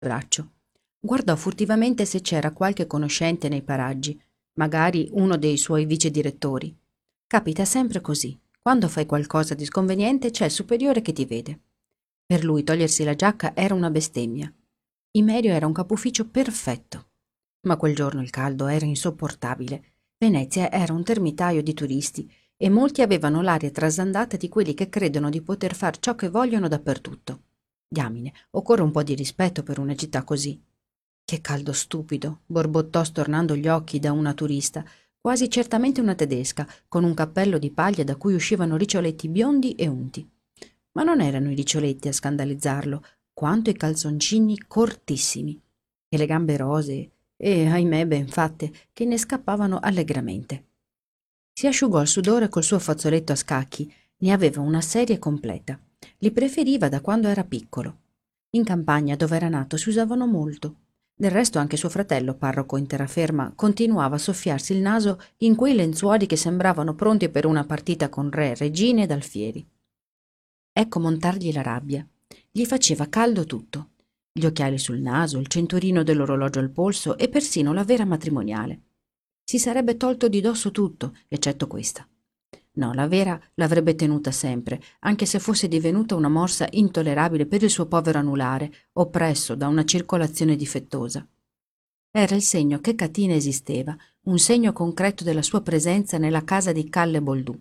braccio. Guardò furtivamente se c'era qualche conoscente nei paraggi, magari uno dei suoi vicedirettori. Capita sempre così. Quando fai qualcosa di sconveniente c'è il superiore che ti vede. Per lui togliersi la giacca era una bestemmia. Imerio era un capufficio perfetto. Ma quel giorno il caldo era insopportabile. Venezia era un termitaio di turisti e molti avevano l'aria trasandata di quelli che credono di poter far ciò che vogliono dappertutto. Diamine, occorre un po' di rispetto per una città così. Che caldo stupido, borbottò stornando gli occhi da una turista, quasi certamente una tedesca, con un cappello di paglia da cui uscivano riccioletti biondi e unti. Ma non erano i riccioletti a scandalizzarlo, quanto i calzoncini cortissimi, e le gambe rosee, e, ahimè, ben fatte, che ne scappavano allegramente. Si asciugò il sudore col suo fazzoletto a scacchi, ne aveva una serie completa. Li preferiva da quando era piccolo. In campagna, dove era nato, si usavano molto. Del resto anche suo fratello, parroco in terraferma, continuava a soffiarsi il naso in quei lenzuoli che sembravano pronti per una partita con re, regine ed alfieri. Ecco montargli la rabbia. Gli faceva caldo tutto. Gli occhiali sul naso, il cinturino dell'orologio al polso e persino la vera matrimoniale. Si sarebbe tolto di dosso tutto, eccetto questa. No, la vera l'avrebbe tenuta sempre, anche se fosse divenuta una morsa intollerabile per il suo povero anulare, oppresso da una circolazione difettosa. Era il segno che Catina esisteva, un segno concreto della sua presenza nella casa di Calle Boldù.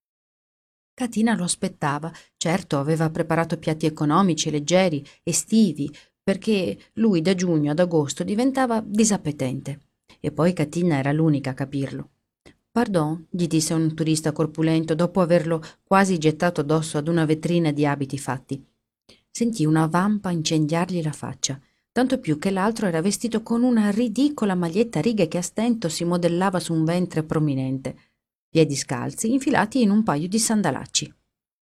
Catina lo aspettava, certo aveva preparato piatti economici, leggeri, estivi, perché lui da giugno ad agosto diventava disappetente. E poi Catina era l'unica a capirlo. «Pardon», gli disse un turista corpulento dopo averlo quasi gettato addosso ad una vetrina di abiti fatti. Sentì una vampa incendiargli la faccia, tanto più che l'altro era vestito con una ridicola maglietta a righe che a stento si modellava su un ventre prominente, piedi scalzi infilati in un paio di sandalacci.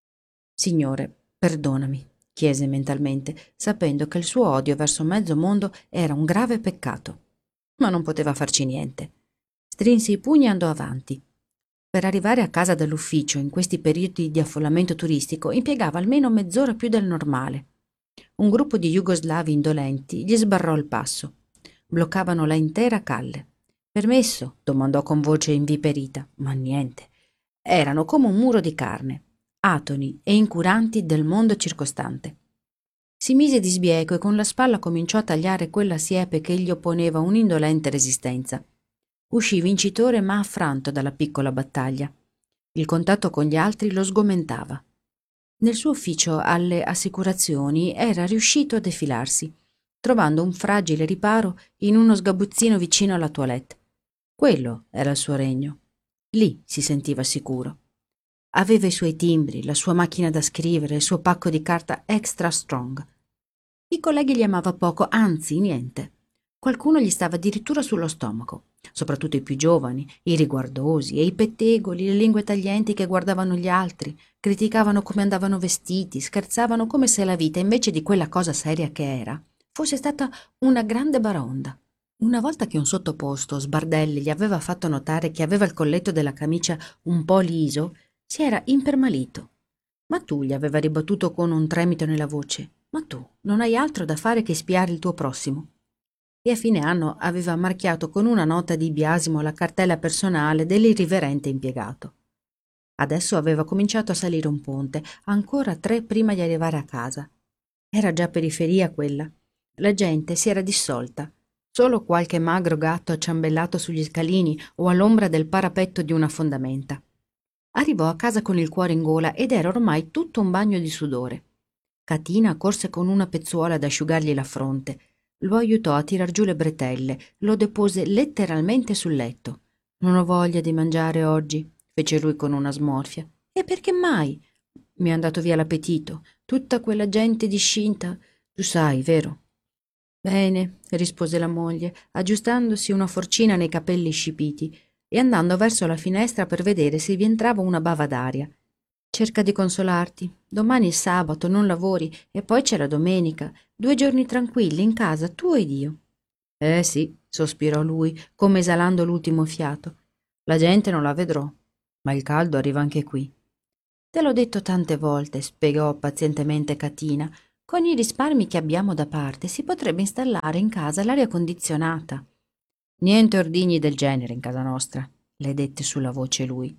«Signore, perdonami», chiese mentalmente, sapendo che il suo odio verso mezzo mondo era un grave peccato. Ma non poteva farci niente. Strinse i pugni e andò avanti. Per arrivare a casa dall'ufficio in questi periodi di affollamento turistico impiegava almeno mezz'ora più del normale. Un gruppo di jugoslavi indolenti gli sbarrò il passo. Bloccavano la intera calle. «Permesso?» domandò con voce inviperita, ma niente. Erano come un muro di carne, atoni e incuranti del mondo circostante. Si mise di sbieco e con la spalla cominciò a tagliare quella siepe che gli opponeva un'indolente resistenza. Uscì vincitore ma affranto dalla piccola battaglia. Il contatto con gli altri lo sgomentava. Nel suo ufficio alle assicurazioni era riuscito a defilarsi, trovando un fragile riparo in uno sgabuzzino vicino alla toilette. Quello era il suo regno. Lì si sentiva sicuro. Aveva i suoi timbri, la sua macchina da scrivere, il suo pacco di carta extra strong. I colleghi gli amava poco, anzi niente. Qualcuno gli stava addirittura sullo stomaco, soprattutto i più giovani, i riguardosi e i pettegoli, le lingue taglienti che guardavano gli altri, criticavano come andavano vestiti, scherzavano come se la vita, invece di quella cosa seria che era, fosse stata una grande baraonda. Una volta che un sottoposto, Sbardelli, gli aveva fatto notare che aveva il colletto della camicia un po' liso, si era impermalito. «Ma tu», gli aveva ribattuto con un tremito nella voce, «ma tu non hai altro da fare che spiare il tuo prossimo?» E a fine anno aveva marchiato con una nota di biasimo la cartella personale dell'irriverente impiegato. Adesso aveva cominciato a salire un ponte, ancora 3 prima di arrivare a casa. Era già periferia quella. La gente si era dissolta. Solo qualche magro gatto acciambellato sugli scalini o all'ombra del parapetto di una fondamenta. Arrivò a casa con il cuore in gola ed era ormai tutto un bagno di sudore. Catina corse con una pezzuola ad asciugargli la fronte. Lo aiutò a tirar giù le bretelle, lo depose letteralmente sul letto. «Non ho voglia di mangiare oggi», fece lui con una smorfia. «E perché mai? Mi è andato via l'appetito. Tutta quella gente discinta. Tu sai, vero?» «Bene», rispose la moglie, aggiustandosi una forcina nei capelli scipiti e andando verso la finestra per vedere se vi entrava una bava d'aria. «Cerca di consolarti. Domani è sabato, non lavori, e poi c'è la domenica. 2 giorni tranquilli in casa, tu ed io». Sì», sospirò lui, come esalando l'ultimo fiato. «La gente non la vedrò, ma il caldo arriva anche qui». «Te l'ho detto tante volte», spiegò pazientemente Catina. Con i risparmi che abbiamo da parte si potrebbe installare in casa l'aria condizionata. Niente ordigni del genere in casa nostra, le dette sulla voce lui.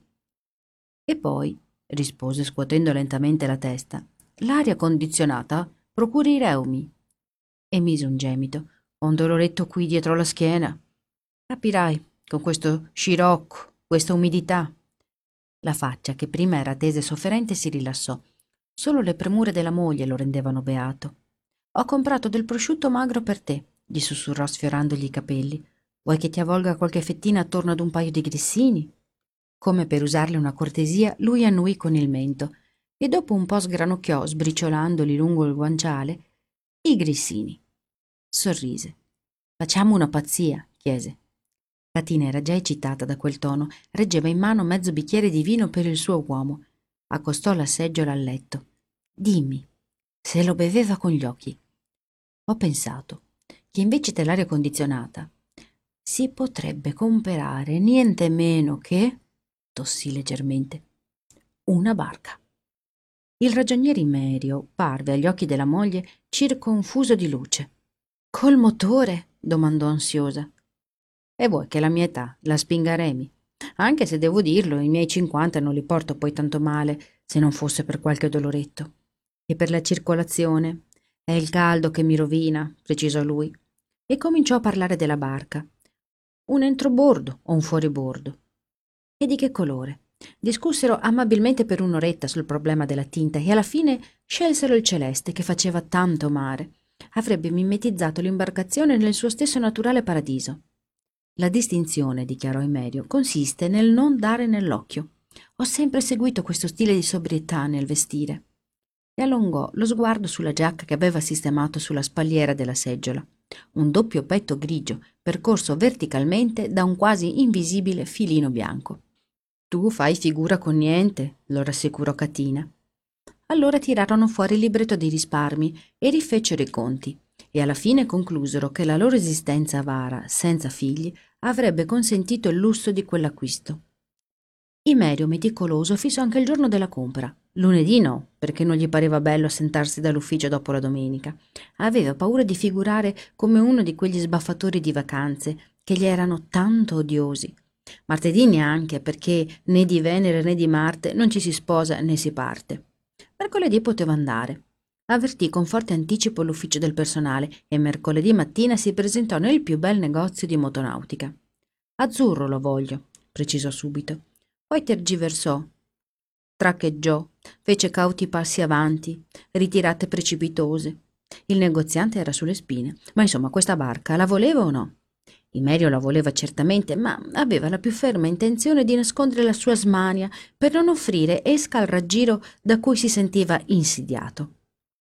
E poi, rispose scuotendo lentamente la testa, l'aria condizionata procura i reumi. E mise un gemito. Ho un doloretto qui dietro la schiena. Capirai, con questo scirocco, questa umidità. La faccia, che prima era tesa e sofferente, si rilassò. Solo le premure della moglie lo rendevano beato. Ho comprato del prosciutto magro per te, gli sussurrò sfiorandogli i capelli. Vuoi che ti avvolga qualche fettina attorno ad un paio di grissini? Come per usarle una cortesia, lui annuì con il mento e dopo un po' sgranocchiò, sbriciolandoli lungo il guanciale, i grissini. Sorrise. Facciamo una pazzia, chiese. Catina era già eccitata da quel tono, reggeva in mano mezzo bicchiere di vino per il suo uomo. Accostò la seggiola al letto. Dimmi, se lo beveva con gli occhi. Ho pensato che invece dell'aria condizionata si potrebbe comprare niente meno che, tossì leggermente, una barca. Il ragioniere Imerio parve agli occhi della moglie circonfuso di luce. Col motore? Domandò ansiosa. E vuoi che la mia età la spinga a remi? Anche se devo dirlo, i miei 50 non li porto poi tanto male, se non fosse per qualche doloretto. E per la circolazione? È il caldo che mi rovina, precisò lui. E cominciò a parlare della barca. Un entrobordo o un fuoribordo? E di che colore? Discussero amabilmente per un'oretta sul problema della tinta e alla fine scelsero il celeste, che faceva tanto mare. Avrebbe mimetizzato l'imbarcazione nel suo stesso naturale paradiso. La distinzione, dichiarò Emerio, consiste nel non dare nell'occhio. Ho sempre seguito questo stile di sobrietà nel vestire. E allungò lo sguardo sulla giacca che aveva sistemato sulla spalliera della seggiola. Un doppio petto grigio, percorso verticalmente da un quasi invisibile filino bianco. Tu fai figura con niente, lo rassicurò Catina. Allora tirarono fuori il libretto dei risparmi e rifecero i conti, e alla fine conclusero che la loro esistenza avara, senza figli, avrebbe consentito il lusso di quell'acquisto. Imerio, meticoloso, fissò anche il giorno della compra. Lunedì no, perché non gli pareva bello assentarsi dall'ufficio dopo la domenica. Aveva paura di figurare come uno di quegli sbaffatori di vacanze che gli erano tanto odiosi. Martedì neanche, perché né di Venere né di Marte non ci si sposa né si parte. Mercoledì poteva andare. Avvertì con forte anticipo l'ufficio del personale e mercoledì mattina si presentò nel più bel negozio di motonautica. Azzurro lo voglio, precisò subito. Poi tergiversò, traccheggiò, fece cauti passi avanti, ritirate precipitose. Il negoziante era sulle spine, ma insomma questa barca la voleva o no? Imerio la voleva certamente, ma aveva la più ferma intenzione di nascondere la sua smania per non offrire esca al raggiro da cui si sentiva insidiato.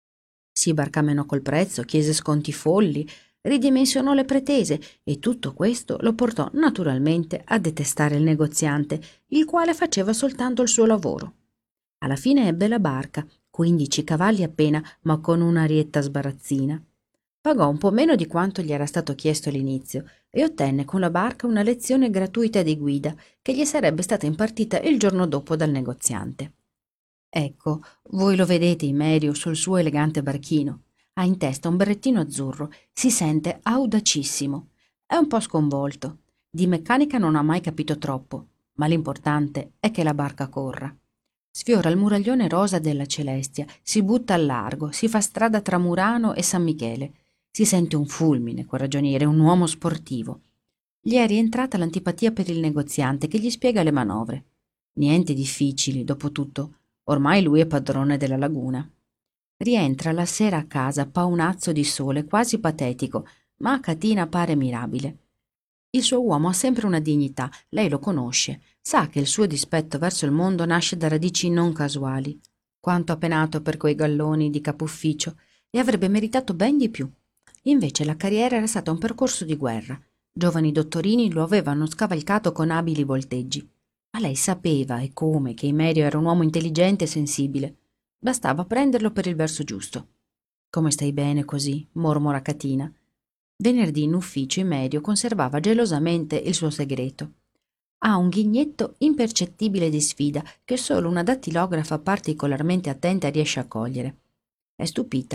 Si barcamenò col prezzo, chiese sconti folli, ridimensionò le pretese e tutto questo lo portò naturalmente a detestare il negoziante, il quale faceva soltanto il suo lavoro. Alla fine ebbe la barca, 15 cavalli appena, ma con un'arietta sbarazzina. Pagò un po' meno di quanto gli era stato chiesto all'inizio e ottenne con la barca una lezione gratuita di guida che gli sarebbe stata impartita il giorno dopo dal negoziante. Ecco, voi lo vedete Imerio sul suo elegante barchino. Ha in testa un berrettino azzurro, si sente audacissimo. È un po' sconvolto. Di meccanica non ha mai capito troppo, ma l'importante è che la barca corra. Sfiora il muraglione rosa della Celestia, si butta al largo, si fa strada tra Murano e San Michele. Si sente un fulmine, quel ragioniere, un uomo sportivo. Gli è rientrata l'antipatia per il negoziante che gli spiega le manovre. Niente difficili, dopo tutto. Ormai lui è padrone della laguna. Rientra la sera a casa paonazzo di sole, quasi patetico, ma a Catina pare mirabile. Il suo uomo ha sempre una dignità, lei lo conosce, sa che il suo dispetto verso il mondo nasce da radici non casuali. Quanto ha penato per quei galloni di capufficio e avrebbe meritato ben di più. Invece la carriera era stata un percorso di guerra. Giovani dottorini lo avevano scavalcato con abili volteggi. Ma lei sapeva e come che Imerio era un uomo intelligente e sensibile. Bastava prenderlo per il verso giusto. «Come stai bene così?» mormora Catina. Venerdì in ufficio Imerio conservava gelosamente il suo segreto. Ha un ghignetto impercettibile di sfida che solo una dattilografa particolarmente attenta riesce a cogliere. È stupita.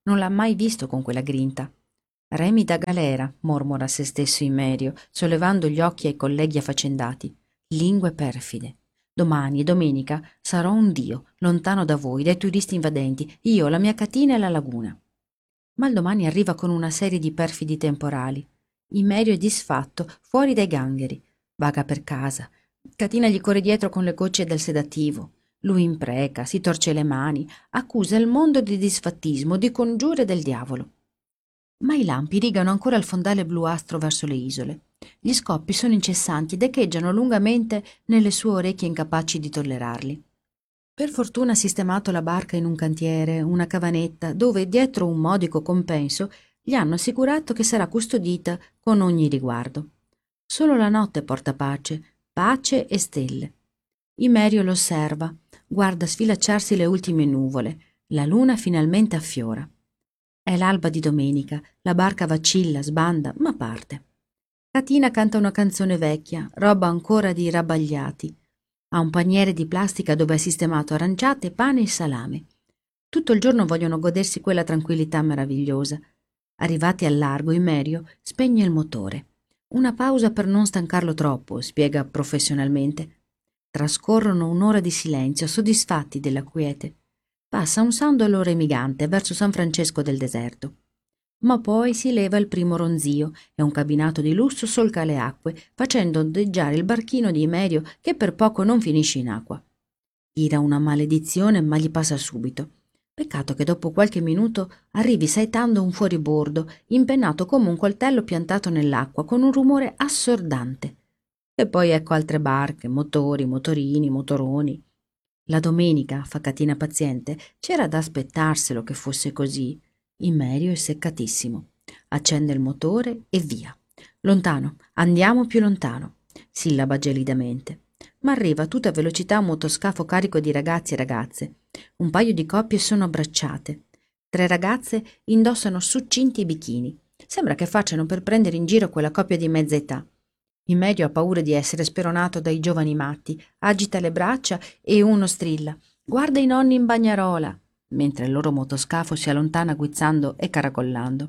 Non l'ha mai visto con quella grinta. Remi da galera, mormora a se stesso Immerio, sollevando gli occhi ai colleghi affaccendati. Lingue perfide. Domani, domenica, sarò un dio, lontano da voi, dai turisti invadenti, io, la mia Catina e la laguna. Ma il domani arriva con una serie di perfidi temporali. Immerio è disfatto, fuori dai gangheri. Vaga per casa. Catina gli corre dietro con le gocce del sedativo. Lui impreca, si torce le mani, accusa il mondo di disfattismo, di congiure del diavolo. Ma i lampi rigano ancora il fondale bluastro verso le isole. Gli scoppi sono incessanti ed echeggiano lungamente nelle sue orecchie incapaci di tollerarli. Per fortuna ha sistemato la barca in un cantiere, una cavanetta, dove, dietro un modico compenso, gli hanno assicurato che sarà custodita con ogni riguardo. Solo la notte porta pace, pace e stelle. Imerio lo osserva, guarda sfilacciarsi le ultime nuvole, la luna finalmente affiora. È l'alba di domenica, la barca vacilla, sbanda, ma parte. Catina canta una canzone vecchia, roba ancora di rabbagliati. Ha un paniere di plastica dove ha sistemato aranciate, pane e salame. Tutto il giorno vogliono godersi quella tranquillità meravigliosa. Arrivati al largo, Immerio spegne il motore. Una pausa per non stancarlo troppo, spiega professionalmente. Trascorrono un'ora di silenzio, soddisfatti della quiete. Passa un sando loremigante verso San Francesco del Deserto. Ma poi si leva il primo ronzio e un cabinato di lusso solca le acque, facendo ondeggiare il barchino di Imerio che per poco non finisce in acqua. Tira una maledizione, ma gli passa subito. Peccato che dopo qualche minuto arrivi saetando un fuoribordo, impennato come un coltello piantato nell'acqua, con un rumore assordante. E poi ecco altre barche, motori, motorini, motoroni. La domenica, fa Catina paziente, c'era da aspettarselo che fosse così. Immerio è seccatissimo. Accende il motore e via. Lontano, andiamo più lontano, sillaba gelidamente. Ma arriva a tutta velocità un motoscafo carico di ragazzi e ragazze. Un paio di coppie sono abbracciate. 3 ragazze indossano succinti bikini. Sembra che facciano per prendere in giro quella coppia di mezza età. Immedio ha paura di essere speronato dai giovani matti, agita le braccia e uno strilla: «Guarda i nonni in bagnarola!», mentre il loro motoscafo si allontana guizzando e caracollando.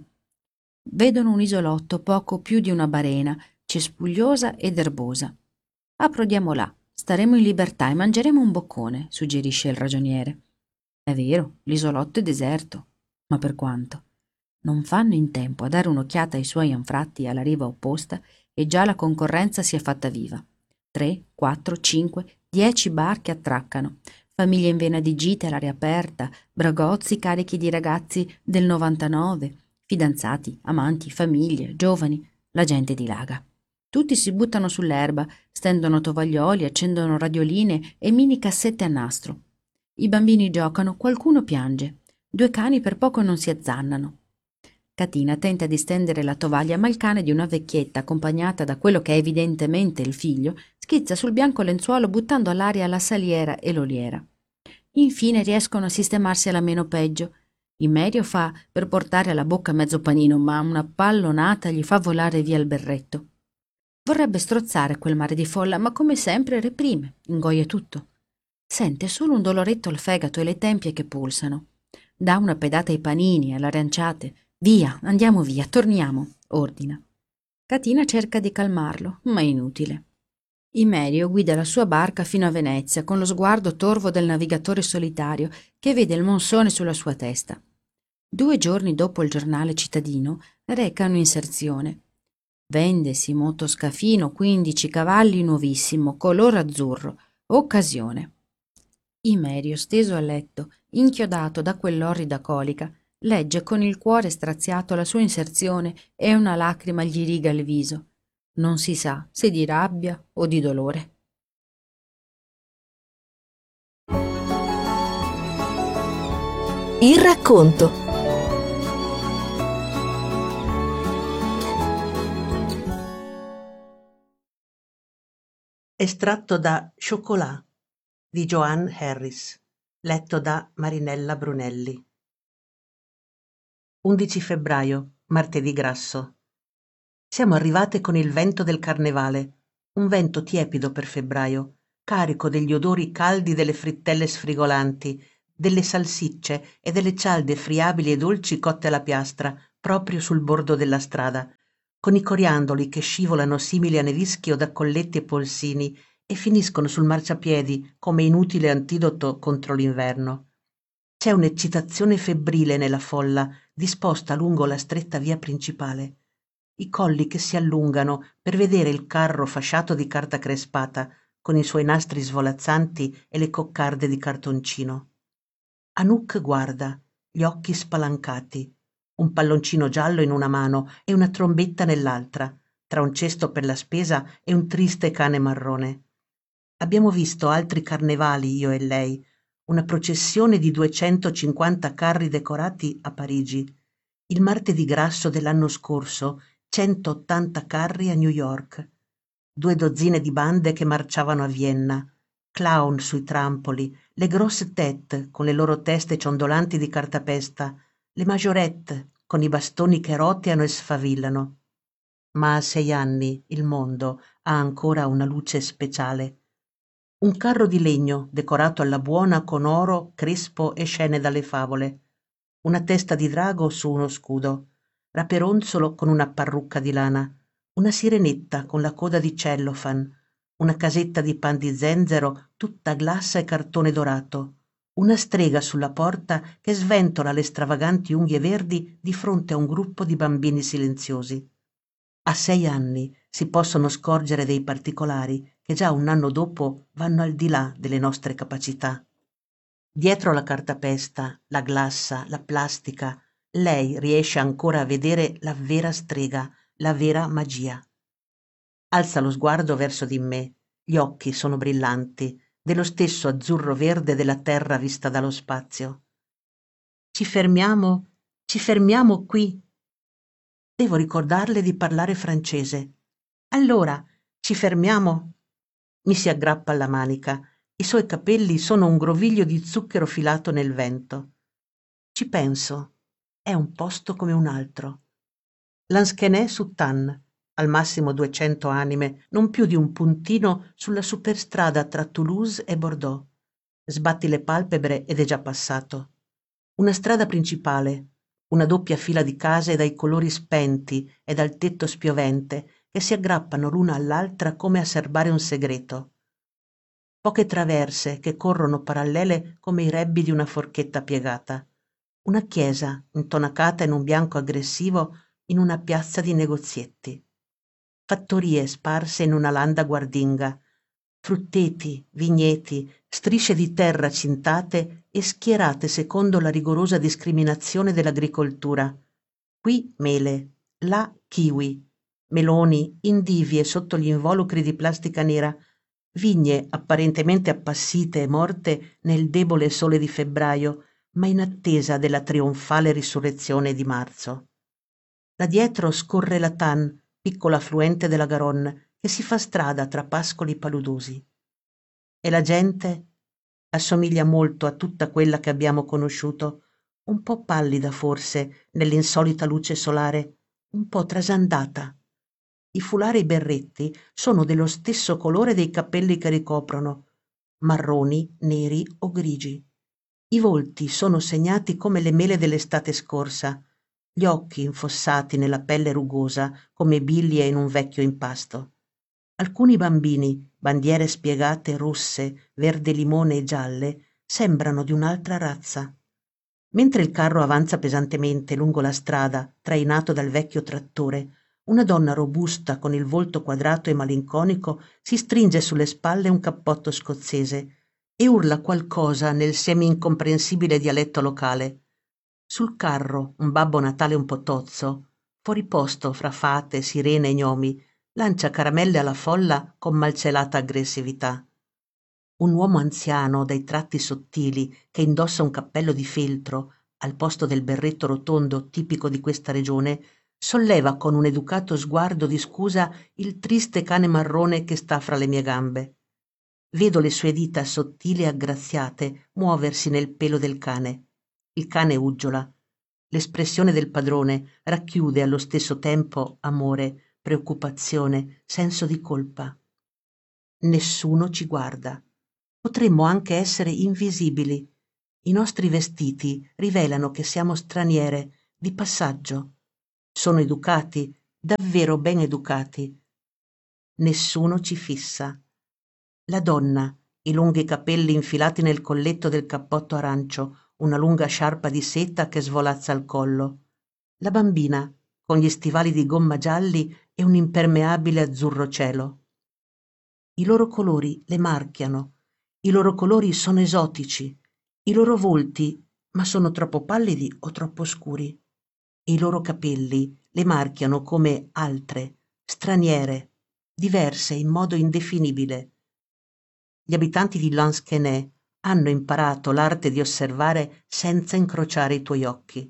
Vedono un isolotto poco più di una barena, cespugliosa ed erbosa. «Approdiamo là, staremo in libertà e mangeremo un boccone», suggerisce il ragioniere. È vero, l'isolotto è deserto, ma per quanto? Non fanno in tempo a dare un'occhiata ai suoi anfratti alla riva opposta e già la concorrenza si è fatta viva. 3, 4, 5, 10 barche attraccano, famiglie in vena di gite all'aria aperta, bragozzi carichi di ragazzi del 99, fidanzati, amanti, famiglie, giovani, la gente dilaga. Tutti si buttano sull'erba, stendono tovaglioli, accendono radioline e mini cassette a nastro. I bambini giocano, qualcuno piange. 2 cani per poco non si azzannano. Catina tenta di stendere la tovaglia, ma il cane di una vecchietta, accompagnata da quello che è evidentemente il figlio, schizza sul bianco lenzuolo buttando all'aria la saliera e l'oliera. Infine riescono a sistemarsi alla meno peggio. Immerio fa per portare alla bocca mezzo panino, ma una pallonata gli fa volare via il berretto. Vorrebbe strozzare quel mare di folla, ma come sempre reprime, ingoia tutto. Sente solo un doloretto al fegato e le tempie che pulsano. Dà una pedata ai panini, alle aranciate. «Via, andiamo via, torniamo», ordina. Catina cerca di calmarlo, ma è inutile. Immerio guida la sua barca fino a Venezia con lo sguardo torvo del navigatore solitario che vede il monsone sulla sua testa. 2 giorni dopo il giornale cittadino reca un'inserzione. «Vendesi motoscafino 15 cavalli nuovissimo, color azzurro, occasione». Immerio, steso a letto, inchiodato da quell'orrida colica, legge con il cuore straziato la sua inserzione e una lacrima gli riga il viso. Non si sa se di rabbia o di dolore. Il racconto. Estratto da Chocolat di Joanne Harris, letto da Marinella Brunelli. 11 febbraio, martedì grasso. Siamo arrivate con il vento del carnevale, un vento tiepido per febbraio, carico degli odori caldi delle frittelle sfrigolanti, delle salsicce e delle cialde friabili e dolci cotte alla piastra, proprio sul bordo della strada, con i coriandoli che scivolano simili a nevischio da colletti e polsini e finiscono sul marciapiedi come inutile antidoto contro l'inverno. C'è un'eccitazione febbrile nella folla disposta lungo la stretta via principale. I colli che si allungano per vedere il carro fasciato di carta crespata con i suoi nastri svolazzanti e le coccarde di cartoncino. Anouk guarda, gli occhi spalancati, un palloncino giallo in una mano e una trombetta nell'altra, tra un cesto per la spesa e un triste cane marrone. Abbiamo visto altri carnevali, io e lei, una processione di 250 carri decorati a Parigi. Il martedì grasso dell'anno scorso, 180 carri a New York. 2 dozzine di bande che marciavano a Vienna, clown sui trampoli, le grosse tête con le loro teste ciondolanti di cartapesta, le majorette con i bastoni che roteano e sfavillano. Ma a 6 anni il mondo ha ancora una luce speciale. Un carro di legno decorato alla buona con oro, crespo e scene dalle favole. Una testa di drago su uno scudo, Raperonzolo con una parrucca di lana, una sirenetta con la coda di cellophane, una casetta di pan di zenzero tutta glassa e cartone dorato, una strega sulla porta che sventola le stravaganti unghie verdi di fronte a un gruppo di bambini silenziosi. A 6 anni si possono scorgere dei particolari che già un anno dopo vanno al di là delle nostre capacità. Dietro la cartapesta, la glassa, la plastica, lei riesce ancora a vedere la vera strega, la vera magia. Alza lo sguardo verso di me, gli occhi sono brillanti, dello stesso azzurro-verde della terra vista dallo spazio. Ci fermiamo qui. Devo ricordarle di parlare francese. Allora, ci fermiamo? Mi si aggrappa alla manica. I suoi capelli sono un groviglio di zucchero filato nel vento. Ci penso. È un posto come un altro. Lansquenet-sur-Tanne, al massimo 200 anime, non più di un puntino sulla superstrada tra Toulouse e Bordeaux. Sbatti le palpebre ed è già passato. Una strada principale, una doppia fila di case dai colori spenti e dal tetto spiovente che si aggrappano l'una all'altra come a serbare un segreto. Poche traverse che corrono parallele come i rebbi di una forchetta piegata. Una chiesa intonacata in un bianco aggressivo in una piazza di negozietti. Fattorie sparse in una landa guardinga, frutteti, vigneti, strisce di terra cintate e schierate secondo la rigorosa discriminazione dell'agricoltura. Qui mele, là kiwi, meloni, indivie sotto gli involucri di plastica nera, vigne apparentemente appassite e morte nel debole sole di febbraio, ma in attesa della trionfale risurrezione di marzo. Da dietro scorre la Tanne, piccolo affluente della Garonne, che si fa strada tra pascoli paludosi. E la gente assomiglia molto a tutta quella che abbiamo conosciuto, un po' pallida forse nell'insolita luce solare, un po' trasandata. I fulari e i berretti sono dello stesso colore dei capelli che ricoprono, marroni, neri o grigi. I volti sono segnati come le mele dell'estate scorsa, gli occhi infossati nella pelle rugosa come biglie in un vecchio impasto. Alcuni bambini, bandiere spiegate rosse, verde limone e gialle, sembrano di un'altra razza. Mentre il carro avanza pesantemente lungo la strada, trainato dal vecchio trattore, una donna robusta con il volto quadrato e malinconico si stringe sulle spalle un cappotto scozzese e urla qualcosa nel semi-incomprensibile dialetto locale. Sul carro un Babbo Natale un po' tozzo, fuori posto fra fate, sirene e gnomi, lancia caramelle alla folla con malcelata aggressività. Un uomo anziano dai tratti sottili che indossa un cappello di feltro al posto del berretto rotondo tipico di questa regione solleva con un educato sguardo di scusa il triste cane marrone che sta fra le mie gambe. Vedo le sue dita sottili e aggraziate muoversi nel pelo del cane. Il cane uggiola. L'espressione del padrone racchiude allo stesso tempo amore, preoccupazione, senso di colpa. Nessuno ci guarda. Potremmo anche essere invisibili. I nostri vestiti rivelano che siamo straniere, di passaggio. Sono educati, davvero ben educati. Nessuno ci fissa. La donna, i lunghi capelli infilati nel colletto del cappotto arancio, una lunga sciarpa di seta che svolazza al collo. La bambina, con gli stivali di gomma gialli e un impermeabile azzurro cielo. I loro colori le marchiano, i loro colori sono esotici, i loro volti, ma sono troppo pallidi o troppo scuri. E i loro capelli le marchiano come altre, straniere, diverse in modo indefinibile. Gli abitanti di Lansquenet hanno imparato l'arte di osservare senza incrociare i tuoi occhi.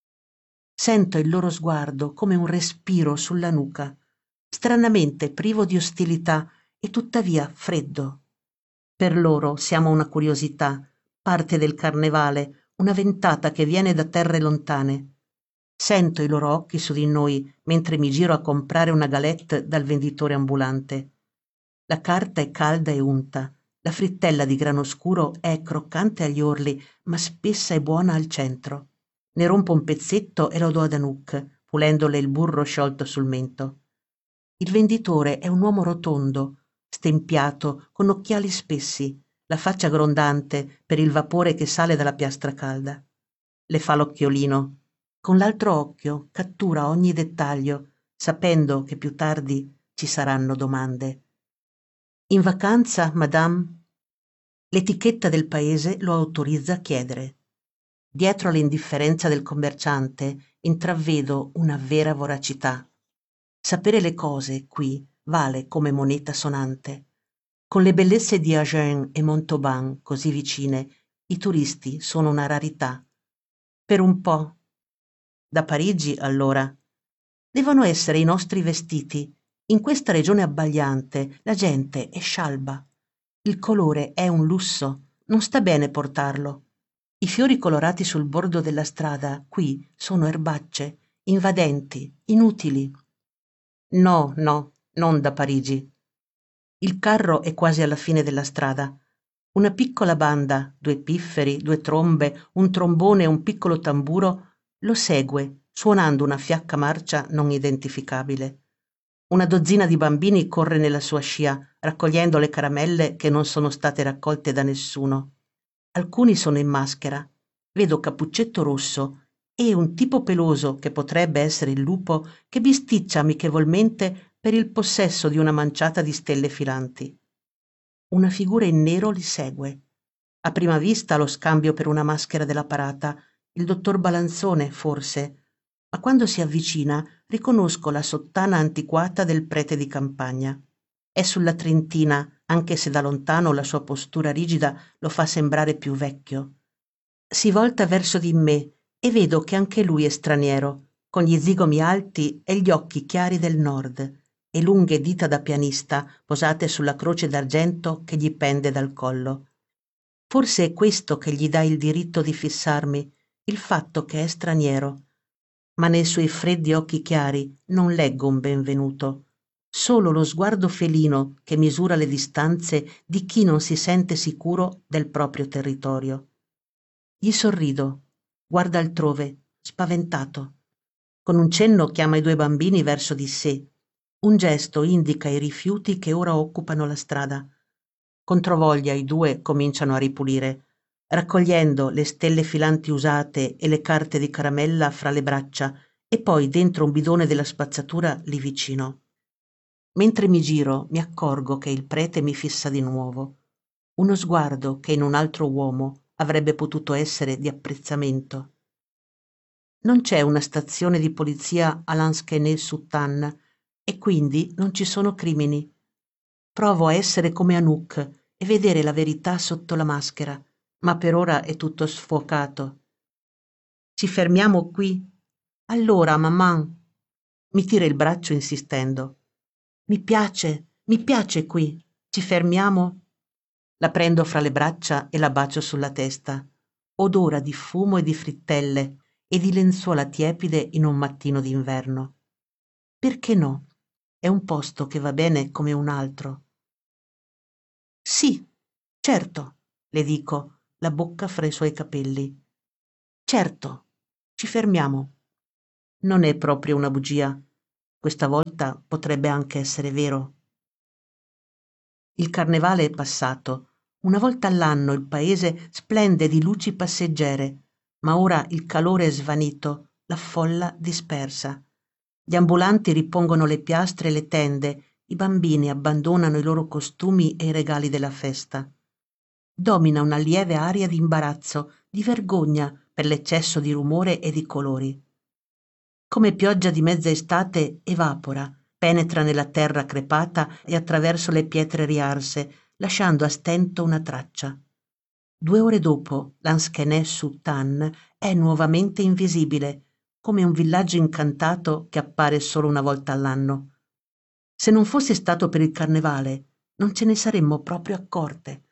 Sento il loro sguardo come un respiro sulla nuca, stranamente privo di ostilità e tuttavia freddo. Per loro siamo una curiosità, parte del carnevale, una ventata che viene da terre lontane. Sento i loro occhi su di noi mentre mi giro a comprare una galette dal venditore ambulante. La carta è calda e unta, la frittella di grano scuro è croccante agli orli, ma spessa e buona al centro. Ne rompo un pezzetto e lo do ad Anouk, pulendole il burro sciolto sul mento. Il venditore è un uomo rotondo, stempiato, con occhiali spessi, la faccia grondante per il vapore che sale dalla piastra calda. Le fa l'occhiolino. Con l'altro occhio cattura ogni dettaglio, sapendo che più tardi ci saranno domande. In vacanza, madame? L'etichetta del paese lo autorizza a chiedere. Dietro all'indifferenza del commerciante intravedo una vera voracità. Sapere le cose qui vale come moneta sonante. Con le bellezze di Agen e Montauban così vicine, i turisti sono una rarità. Per un po'. Da Parigi, allora. Devono essere i nostri vestiti. In questa regione abbagliante la gente è scialba. Il colore è un lusso, non sta bene portarlo. I fiori colorati sul bordo della strada qui sono erbacce, invadenti, inutili. No, no, non da Parigi. Il carro è quasi alla fine della strada. Una piccola banda, 2 pifferi, 2 trombe, un trombone e un piccolo tamburo lo segue, suonando una fiacca marcia non identificabile. Una dozzina di bambini corre nella sua scia, raccogliendo le caramelle che non sono state raccolte da nessuno. Alcuni sono in maschera. Vedo Cappuccetto Rosso e un tipo peloso, che potrebbe essere il lupo, che bisticcia amichevolmente per il possesso di una manciata di stelle filanti. Una figura in nero li segue. A prima vista lo scambio per una maschera della parata, il dottor Balanzone, forse, ma quando si avvicina riconosco la sottana antiquata del prete di campagna. È sulla trentina, anche se da lontano la sua postura rigida lo fa sembrare più vecchio. Si volta verso di me e vedo che anche lui è straniero, con gli zigomi alti e gli occhi chiari del nord e lunghe dita da pianista posate sulla croce d'argento che gli pende dal collo. Forse è questo che gli dà il diritto di fissarmi, il fatto che è straniero. Ma nei suoi freddi occhi chiari non leggo un benvenuto, solo lo sguardo felino che misura le distanze di chi non si sente sicuro del proprio territorio. Gli sorrido, guarda altrove, spaventato. Con un cenno chiama i 2 bambini verso di sé. Un gesto indica i rifiuti che ora occupano la strada. Controvoglia i 2 cominciano a ripulire, raccogliendo le stelle filanti usate e le carte di caramella fra le braccia e poi dentro un bidone della spazzatura lì vicino. Mentre mi giro mi accorgo che il prete mi fissa di nuovo. Uno sguardo che in un altro uomo avrebbe potuto essere di apprezzamento. Non c'è una stazione di polizia a Lansquenet-sous-Tannes e quindi non ci sono crimini. Provo a essere come Anouk e vedere la verità sotto la maschera, ma per ora è tutto sfocato. Ci fermiamo qui? Allora, maman. Mi tira il braccio insistendo. Mi piace qui. Ci fermiamo? La prendo fra le braccia e la bacio sulla testa. Odora di fumo e di frittelle e di lenzuola tiepide in un mattino d'inverno. Perché no? È un posto che va bene come un altro. Sì, certo, le dico, la bocca fra i suoi capelli. Certo, ci fermiamo. Non è proprio una bugia. Questa volta potrebbe anche essere vero. Il carnevale è passato. Una volta all'anno il paese splende di luci passeggere, ma ora il calore è svanito, la folla dispersa. Gli ambulanti ripongono le piastre e le tende, i bambini abbandonano i loro costumi e i regali della festa. Domina una lieve aria di imbarazzo, di vergogna per l'eccesso di rumore e di colori. Come pioggia di mezza estate evapora, penetra nella terra crepata e attraverso le pietre riarse, lasciando a stento una traccia. 2 ore dopo, l'Ansquenè su Tann è nuovamente invisibile, come un villaggio incantato che appare solo una volta all'anno. Se non fosse stato per il carnevale, non ce ne saremmo proprio accorte.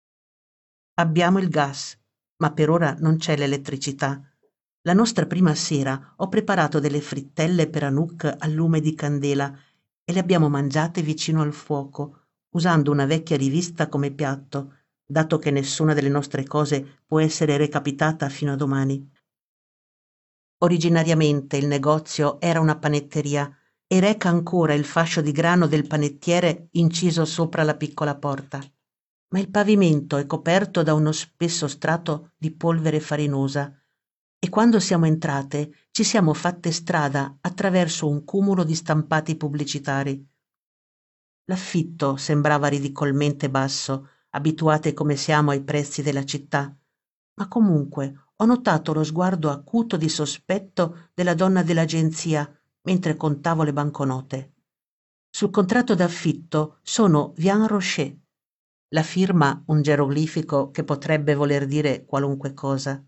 Abbiamo il gas, ma per ora non c'è l'elettricità. La nostra prima sera ho preparato delle frittelle per Anouk al lume di candela e le abbiamo mangiate vicino al fuoco, usando una vecchia rivista come piatto, dato che nessuna delle nostre cose può essere recapitata fino a domani. Originariamente il negozio era una panetteria e reca ancora il fascio di grano del panettiere inciso sopra la piccola porta. Ma il pavimento è coperto da uno spesso strato di polvere farinosa e quando siamo entrate ci siamo fatte strada attraverso un cumulo di stampati pubblicitari. L'affitto sembrava ridicolmente basso, abituate come siamo ai prezzi della città, ma comunque ho notato lo sguardo acuto di sospetto della donna dell'agenzia mentre contavo le banconote. Sul contratto d'affitto sono Vian Rocher, la firma un geroglifico che potrebbe voler dire qualunque cosa.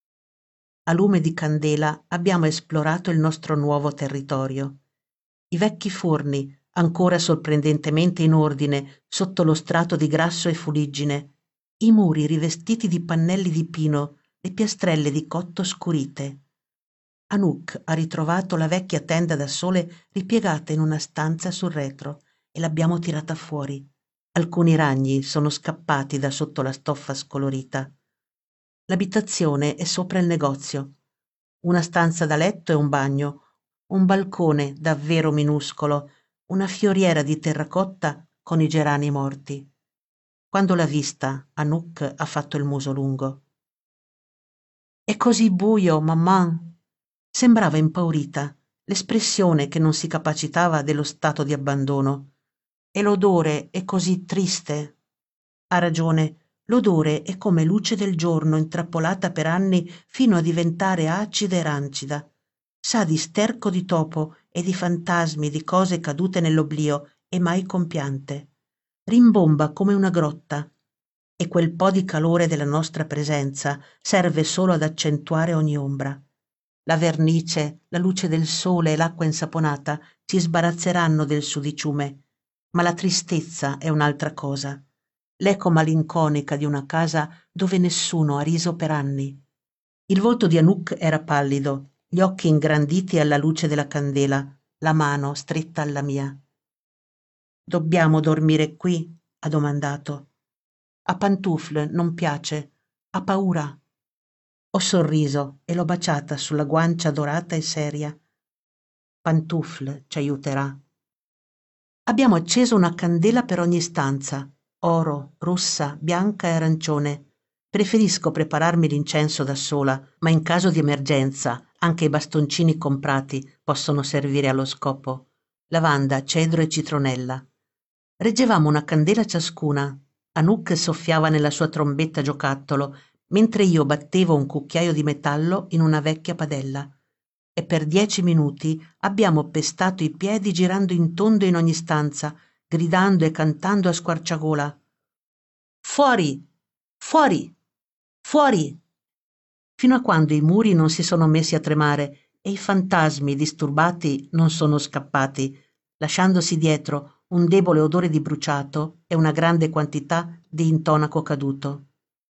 A lume di candela abbiamo esplorato il nostro nuovo territorio. I vecchi forni, ancora sorprendentemente in ordine sotto lo strato di grasso e fuliggine, i muri rivestiti di pannelli di pino, le piastrelle di cotto scurite. Anouk ha ritrovato la vecchia tenda da sole ripiegata in una stanza sul retro e l'abbiamo tirata fuori. Alcuni ragni sono scappati da sotto la stoffa scolorita. L'abitazione è sopra il negozio. Una stanza da letto e un bagno, un balcone davvero minuscolo, una fioriera di terracotta con i gerani morti. Quando l'ha vista, Anouk ha fatto il muso lungo. È così buio, maman. Sembrava impaurita, l'espressione che non si capacitava dello stato di abbandono. E l'odore è così triste. Ha ragione, l'odore è come luce del giorno intrappolata per anni fino a diventare acida e rancida. Sa di sterco di topo e di fantasmi di cose cadute nell'oblio e mai compiante. Rimbomba come una grotta. E quel po' di calore della nostra presenza serve solo ad accentuare ogni ombra. La vernice, la luce del sole e l'acqua insaponata ci sbarazzeranno del sudiciume, ma la tristezza è un'altra cosa. L'eco malinconica di una casa dove nessuno ha riso per anni. Il volto di Anouk era pallido, gli occhi ingranditi alla luce della candela, la mano stretta alla mia. «Dobbiamo dormire qui?» ha domandato. «A Pantoufle non piace, ha paura». Ho sorriso e l'ho baciata sulla guancia dorata e seria. Pantoufle ci aiuterà. Abbiamo acceso una candela per ogni stanza, oro, rossa, bianca e arancione. Preferisco prepararmi l'incenso da sola, ma in caso di emergenza anche i bastoncini comprati possono servire allo scopo. Lavanda, cedro e citronella. Reggevamo una candela ciascuna. Anouk soffiava nella sua trombetta giocattolo, mentre io battevo un cucchiaio di metallo in una vecchia padella. E per 10 minuti abbiamo pestato i piedi girando in tondo in ogni stanza, gridando e cantando a squarciagola. «Fuori! Fuori! Fuori!» Fino a quando i muri non si sono messi a tremare e i fantasmi disturbati non sono scappati, lasciandosi dietro un debole odore di bruciato e una grande quantità di intonaco caduto.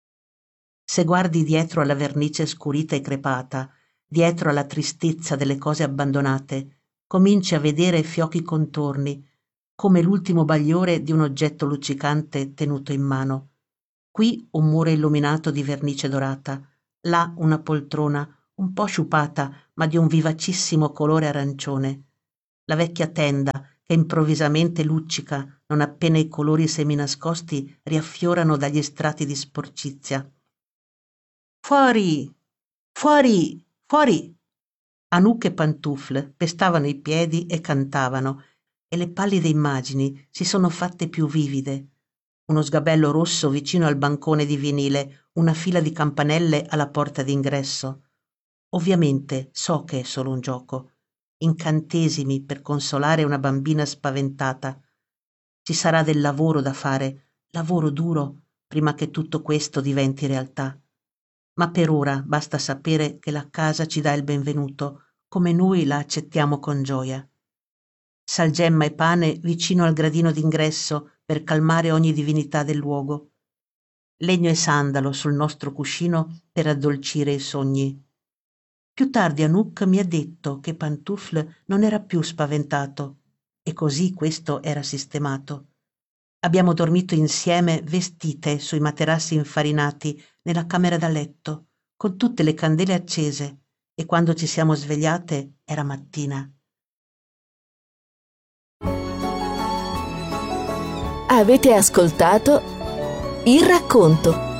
Se guardi dietro alla vernice scurita e crepata, dietro alla tristezza delle cose abbandonate, cominci a vedere fiochi contorni, come l'ultimo bagliore di un oggetto luccicante tenuto in mano. Qui un muro illuminato di vernice dorata, là una poltrona un po' sciupata ma di un vivacissimo colore arancione. La vecchia tenda che improvvisamente luccica non appena i colori seminascosti riaffiorano dagli strati di sporcizia. Fuori! Fuori! Fuori! Anouk e Pantoufle pestavano i piedi e cantavano, e le pallide immagini si sono fatte più vivide. Uno sgabello rosso vicino al bancone di vinile, una fila di campanelle alla porta d'ingresso. Ovviamente so che è solo un gioco, incantesimi per consolare una bambina spaventata. Ci sarà del lavoro da fare, lavoro duro, prima che tutto questo diventi realtà. Ma per ora basta sapere che la casa ci dà il benvenuto, come noi la accettiamo con gioia. Salgemma e pane vicino al gradino d'ingresso per calmare ogni divinità del luogo. Legno e sandalo sul nostro cuscino per addolcire i sogni. Più tardi Anouk mi ha detto che Pantoufle non era più spaventato, e così questo era sistemato. Abbiamo dormito insieme vestite sui materassi infarinati nella camera da letto, con tutte le candele accese, e quando ci siamo svegliate era mattina. Avete ascoltato Il racconto.